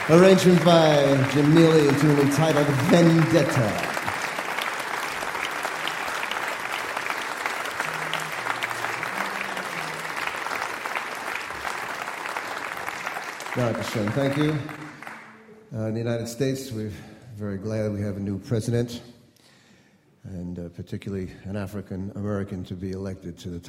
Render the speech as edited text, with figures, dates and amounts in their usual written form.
Arrangement by Jim Neely, a tune entitled Vendetta. Thank you. In the United States, we're very glad we have a new president, and particularly an African American to be elected to the